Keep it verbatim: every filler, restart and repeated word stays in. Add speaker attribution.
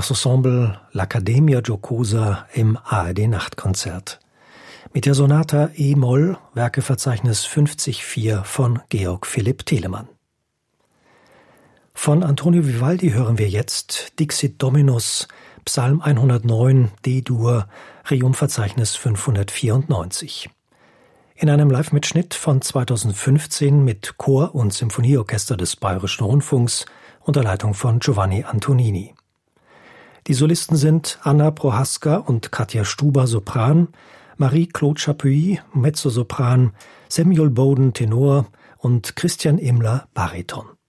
Speaker 1: Das Ensemble L'Accademia Giocosa im A R D-Nachtkonzert. Mit der Sonata E-Moll, Werkeverzeichnis fünfzig vier von Georg Philipp Telemann. Von Antonio Vivaldi hören wir jetzt Dixit Dominus, Psalm hundertneun, D-Dur, Requiem-Verzeichnis fünfhundertvierundneunzig. In einem Live-Mitschnitt von zweitausendfünfzehn mit Chor und Symphonieorchester des Bayerischen Rundfunks unter Leitung von Giovanni Antonini. Die Solisten sind Anna Prohaska und Katja Stuber, Sopran, Marie-Claude Chapuis, Mezzosopran, Samuel Bowden, Tenor und Christian Imler, Bariton.